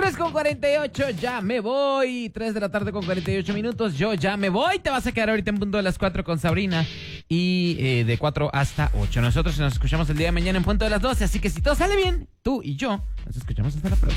3:48, ya me voy. 3 de la tarde con 48 minutos, yo ya me voy. Te vas a quedar ahorita en punto de las 4 con Sabrina. Y de 4 hasta 8. Nosotros nos escuchamos el día de mañana en punto de las 12. Así que si todo sale bien, tú y yo nos escuchamos hasta la próxima.